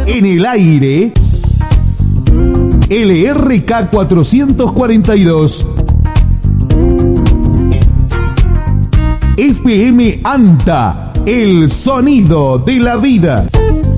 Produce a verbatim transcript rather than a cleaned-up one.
En el aire, L R K cuatrocientos cuarenta y dos. F M ANTA, el sonido de la vida.